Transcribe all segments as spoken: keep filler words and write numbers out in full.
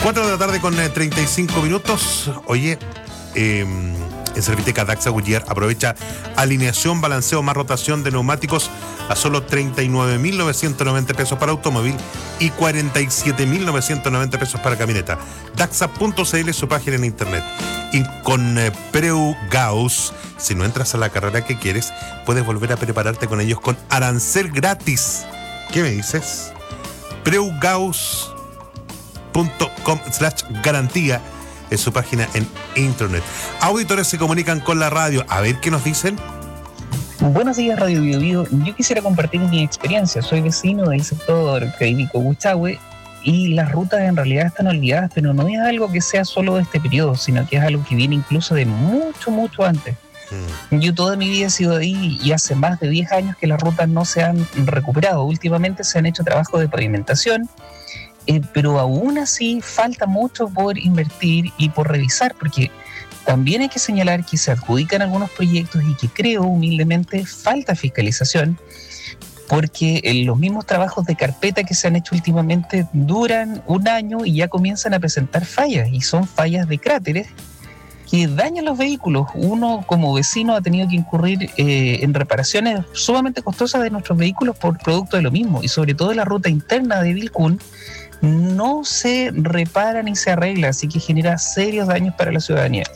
cuatro de la tarde con eh, treinta y cinco minutos. Oye, eh, en Serviteca Daxa Goodyear aprovecha alineación, balanceo más rotación de neumáticos a solo treinta y nueve mil novecientos noventa pesos para automóvil y cuarenta y siete mil novecientos noventa pesos para camioneta. Daxa punto c l es su página en internet. Y con eh, Preu Gauss, si no entras a la carrera que quieres, puedes volver a prepararte con ellos con arancel gratis. ¿Qué me dices? Preugauss punto com slash garantía es su página en internet. Auditores se comunican con la radio. A ver qué nos dicen. Buenos días, Radio Bio Bio. Yo quisiera compartir mi experiencia. Soy vecino del sector Caibico Huichahue y las rutas en realidad están olvidadas, pero no es algo que sea solo de este periodo, sino que es algo que viene incluso de mucho, mucho antes. Mm. Yo toda mi vida he sido ahí y hace más de diez años que las rutas no se han recuperado. Últimamente se han hecho trabajos de pavimentación, eh, pero aún así falta mucho por invertir y por revisar, porque también hay que señalar que se adjudican algunos proyectos y que creo humildemente falta fiscalización, porque los mismos trabajos de carpeta que se han hecho últimamente duran un año y ya comienzan a presentar fallas, y son fallas de cráteres que dañan los vehículos. Uno como vecino ha tenido que incurrir eh, en reparaciones sumamente costosas de nuestros vehículos por producto de lo mismo, y sobre todo la ruta interna de Vilcún no se repara ni se arregla, así que genera serios daños para la ciudadanía.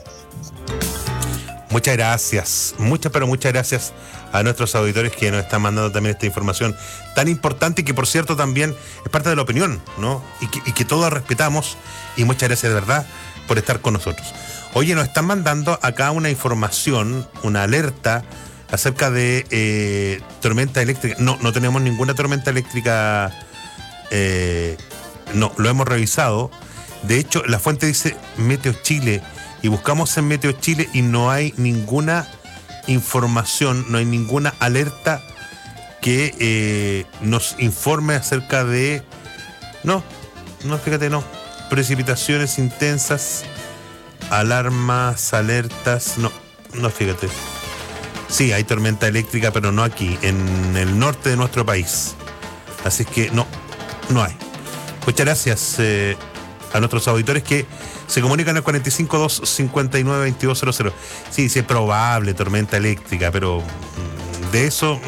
Muchas gracias, muchas pero muchas gracias a nuestros auditores que nos están mandando también esta información tan importante y que por cierto también es parte de la opinión, ¿no? Y que, y que todos respetamos, y muchas gracias de verdad por estar con nosotros. Oye, nos están mandando acá una información, una alerta acerca de eh, tormenta eléctrica. No, no tenemos ninguna tormenta eléctrica, eh, no, lo hemos revisado. De hecho, la fuente dice Meteo Chile, y buscamos en Meteo Chile y no hay ninguna información, no hay ninguna alerta que eh, nos informe acerca de... No, no, fíjate, no. Precipitaciones intensas, alarmas, alertas, no, no, fíjate. Sí, hay tormenta eléctrica, pero no aquí, en el norte de nuestro país. Así es que no, no hay. Muchas gracias eh, a nuestros auditores que se comunican al cuarenta y cinco dos cincuenta y nueve veintidós cero cero. Sí, sí, es probable tormenta eléctrica, pero de eso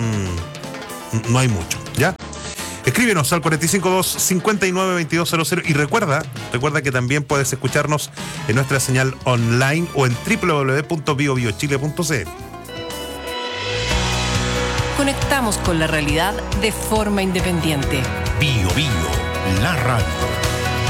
mmm, no hay mucho, ¿ya? Escríbenos al cuarenta y cinco dos cincuenta y nueve veintidós cero cero y recuerda, recuerda que también puedes escucharnos en nuestra señal online o en doble u doble u doble u punto bio bio chile punto c l. Conectamos con la realidad de forma independiente. Bio Bio, la radio.